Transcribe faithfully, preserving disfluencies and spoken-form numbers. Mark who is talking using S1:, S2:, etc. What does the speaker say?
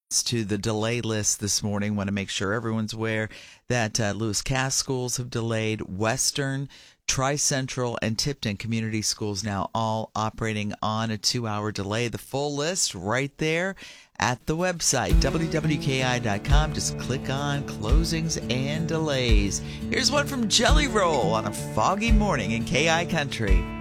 S1: To the delay list this morning. Want to make sure everyone's aware that uh, Lewis Cass schools have delayed. Western, Tri-Central, and Tipton community schools now all operating on a two-hour delay. The full list right there at the website, W W K I dot com. Just click on closings and delays. Here's one from Jelly Roll on a foggy morning in K I Country.